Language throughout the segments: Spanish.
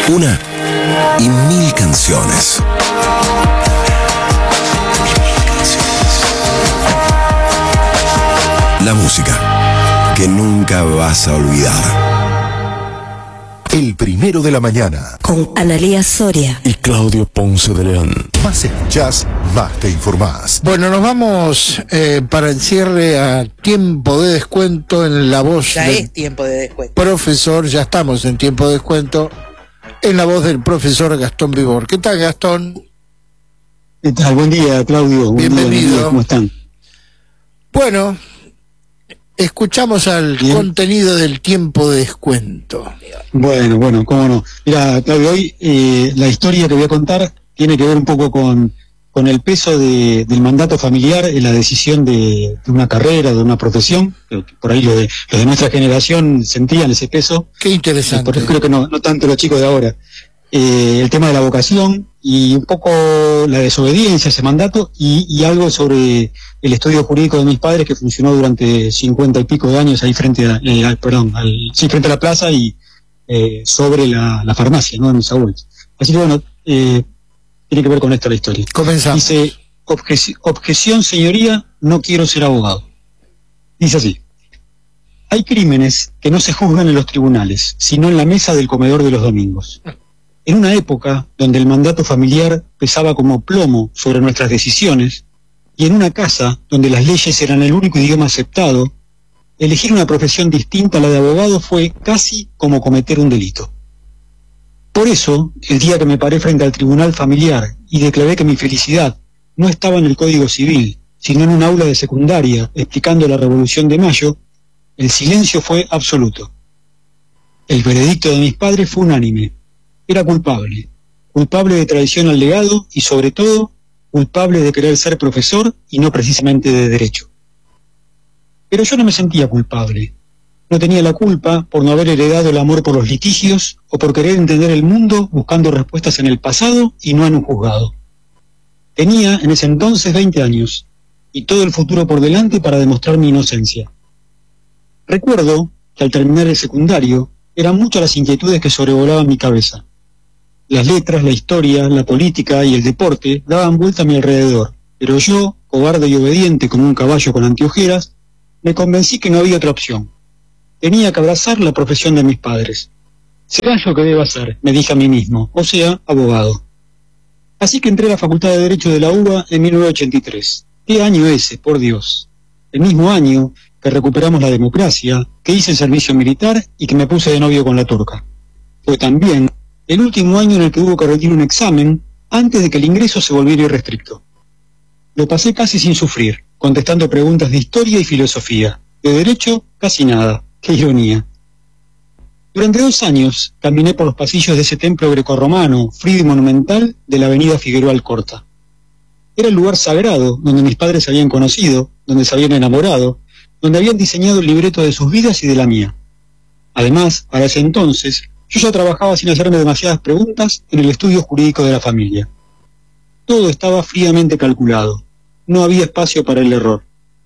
Una y mil canciones. La música que nunca vas a olvidar. El primero de la mañana. Con Analía Soria y Claudio Ponce de León. Más escuchás, más te informás. Bueno, nos vamos para el cierre a tiempo de descuento en la voz Ya del es tiempo de descuento. profesor, ya estamos en tiempo de descuento, en la voz del profesor Gastón Vibor. ¿Qué tal, Gastón? ¿Qué tal? Buen día, Claudio. Bienvenido. ¿Cómo están? Bueno, escuchamos al contenido del tiempo de descuento. Bueno, cómo no. Mira, Claudio, hoy la historia que voy a contar tiene que ver un poco con el peso del mandato familiar en la decisión de una carrera, de una profesión. Por ahí los de nuestra generación sentían ese peso. Qué interesante. Por eso creo que no tanto los chicos de ahora. El tema de la vocación y un poco la desobediencia a ese mandato y algo sobre el estudio jurídico de mis padres que funcionó durante 50 y pico de años ahí frente a frente a la plaza y sobre la farmacia, ¿no? En mis abuelos. Así que bueno, tiene que ver con esto la historia. Comenzamos. Dice, objeción señoría, no quiero ser abogado. Dice así: hay crímenes que no se juzgan en los tribunales, sino en la mesa del comedor de los domingos. En una época donde el mandato familiar pesaba como plomo sobre nuestras decisiones, y en una casa donde las leyes eran el único idioma aceptado, elegir una profesión distinta a la de abogado fue casi como cometer un delito. Por eso, el día que me paré frente al tribunal familiar y declaré que mi felicidad no estaba en el Código Civil, sino en un aula de secundaria explicando la Revolución de Mayo, el silencio fue absoluto. El veredicto de mis padres fue unánime. Era culpable de traición al legado y, sobre todo, culpable de querer ser profesor y no precisamente de derecho. Pero yo no me sentía culpable. No tenía la culpa por no haber heredado el amor por los litigios o por querer entender el mundo buscando respuestas en el pasado y no en un juzgado. Tenía en ese entonces 20 años y todo el futuro por delante para demostrar mi inocencia. Recuerdo que al terminar el secundario eran muchas las inquietudes que sobrevolaban mi cabeza. Las letras, la historia, la política y el deporte daban vuelta a mi alrededor, pero yo, cobarde y obediente como un caballo con anteojeras, me convencí que no había otra opción. Tenía que abrazar la profesión de mis padres. Será lo que debo hacer, me dije a mí mismo, o sea, abogado. Así que entré a la Facultad de Derecho de la UBA en 1983. ¿Qué año ese, por Dios? El mismo año que recuperamos la democracia, que hice el servicio militar y que me puse de novio con la turca. Fue también el último año en el que hubo que rendir un examen antes de que el ingreso se volviera irrestricto. Lo pasé casi sin sufrir, contestando preguntas de historia y filosofía. De derecho, casi nada. ¡Qué ironía! Durante 2 años caminé por los pasillos de ese templo grecorromano, frío y monumental, de la avenida Figueroa Alcorta. Era el lugar sagrado donde mis padres se habían conocido, donde se habían enamorado, donde habían diseñado el libreto de sus vidas y de la mía. Además, para ese entonces, yo ya trabajaba sin hacerme demasiadas preguntas en el estudio jurídico de la familia. Todo estaba fríamente calculado. No había espacio para el error.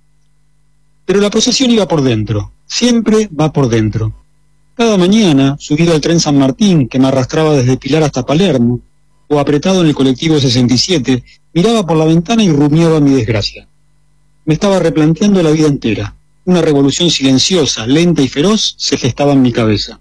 Pero la procesión iba por dentro. Siempre va por dentro. Cada mañana, subido al tren San Martín, que me arrastraba desde Pilar hasta Palermo, o apretado en el colectivo 67, miraba por la ventana y rumiaba mi desgracia. Me estaba replanteando la vida entera. Una revolución silenciosa, lenta y feroz se gestaba en mi cabeza.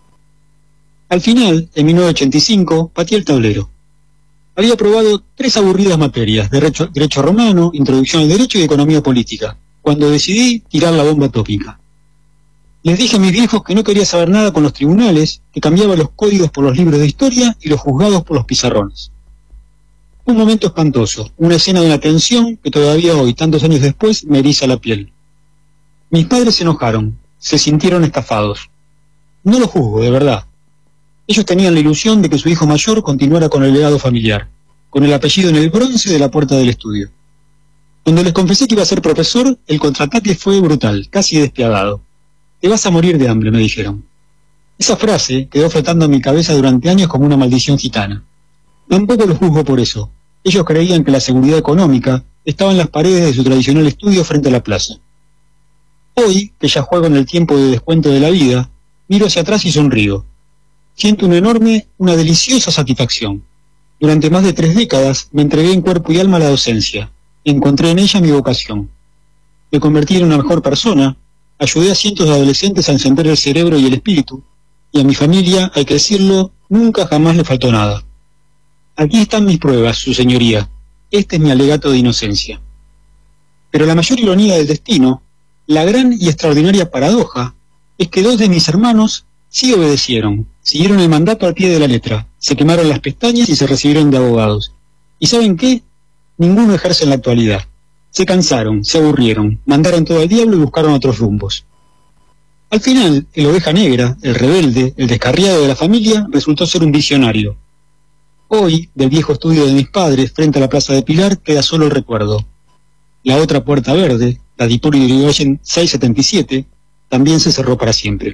Al final, en 1985, pateé el tablero. Había aprobado 3 aburridas materias, derecho romano, introducción al derecho y economía política, cuando decidí tirar la bomba atómica. Les dije a mis viejos que no quería saber nada con los tribunales, que cambiaba los códigos por los libros de historia y los juzgados por los pizarrones. Un momento espantoso, una escena de una tensión que todavía hoy, tantos años después, me eriza la piel. Mis padres se enojaron, se sintieron estafados. No lo juzgo, de verdad. Ellos tenían la ilusión de que su hijo mayor continuara con el legado familiar, con el apellido en el bronce de la puerta del estudio. Cuando les confesé que iba a ser profesor, el contraataque fue brutal, casi despiadado. Te vas a morir de hambre, me dijeron. Esa frase quedó flotando en mi cabeza durante años como una maldición gitana. Tampoco los juzgo por eso. Ellos creían que la seguridad económica estaba en las paredes de su tradicional estudio frente a la plaza. Hoy, que ya juego en el tiempo de descuento de la vida, miro hacia atrás y sonrío. siento una deliciosa satisfacción. Durante más de 3 décadas me entregué en cuerpo y alma a la docencia. Encontré en ella mi vocación. Me convertí en una mejor persona, ayudé a cientos de adolescentes a encender el cerebro y el espíritu, y a mi familia, hay que decirlo, nunca jamás le faltó nada. Aquí están mis pruebas, su señoría. Este es mi alegato de inocencia. Pero la mayor ironía del destino, la gran y extraordinaria paradoja, es que 2 de mis hermanos sí obedecieron, siguieron el mandato al pie de la letra, se quemaron las pestañas y se recibieron de abogados. ¿Y saben qué? Ninguno ejerce en la actualidad. Se cansaron, se aburrieron, mandaron todo al diablo y buscaron otros rumbos. Al final, el oveja negra, el rebelde, el descarriado de la familia, resultó ser un visionario. Hoy, del viejo estudio de mis padres, frente a la Plaza de Pilar, queda solo el recuerdo. La otra puerta verde, la de Hipólito Yrigoyen 677, también se cerró para siempre.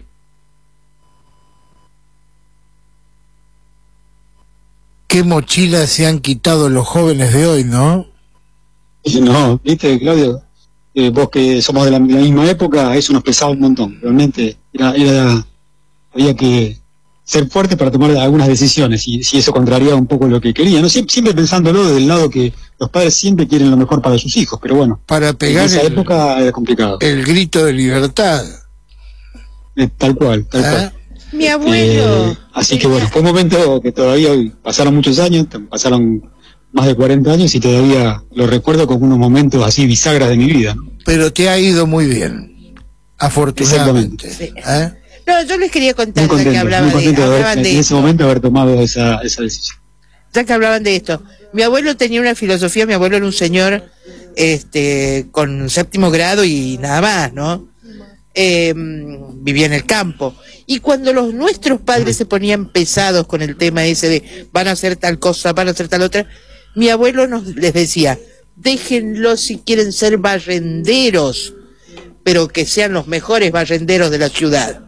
Qué mochilas se han quitado los jóvenes de hoy, ¿no? No, viste, Claudio, vos que somos de la misma época, eso nos pesaba un montón. Realmente había que ser fuerte para tomar algunas decisiones, y si eso contrariaba un poco lo que querían, ¿no? Siempre pensándolo desde el lado que los padres siempre quieren lo mejor para sus hijos, pero bueno, para pegar en esa época era complicado. El grito de libertad. Tal cual. Mi abuelo. Así que bueno, fue un momento que todavía pasaron muchos años, pasaron más de 40 años y todavía lo recuerdo como unos momentos así bisagras de mi vida, ¿no? Pero te ha ido muy bien, afortunadamente. Sí. No, yo les quería contar, muy ya que hablaban en ese momento haber tomado esa decisión. Ya que hablaban de esto, mi abuelo tenía una filosofía. Mi abuelo era un señor con 7º grado y nada más, ¿no? Vivía en el campo. Y cuando nuestros padres se ponían pesados con el tema ese de van a hacer tal cosa, van a hacer tal otra, mi abuelo les decía, déjenlos si quieren ser barrenderos, pero que sean los mejores barrenderos de la ciudad.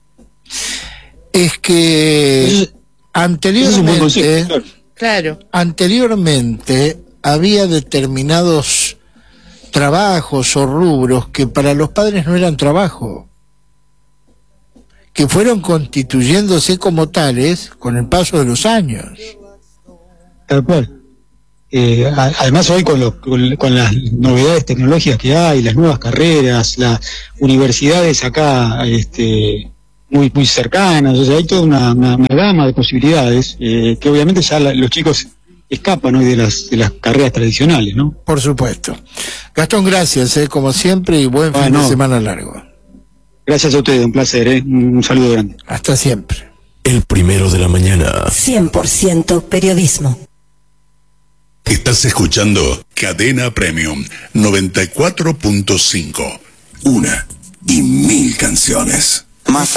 Es que anteriormente, claro, anteriormente había determinados trabajos o rubros que para los padres no eran trabajo, que fueron constituyéndose como tales con el paso de los años. Tal cual. Además hoy con las novedades tecnológicas que hay, las nuevas carreras, las universidades acá muy cercanas, o sea, hay toda una gama de posibilidades que obviamente ya los chicos escapan hoy de las carreras tradicionales, ¿no? Por supuesto. Gastón, gracias, como siempre, y buen fin de semana largo. Gracias a ustedes, un placer, un saludo grande. Hasta siempre. El primero de la mañana. 100% periodismo. Estás escuchando Cadena Premium 94.5. Una y mil canciones. Más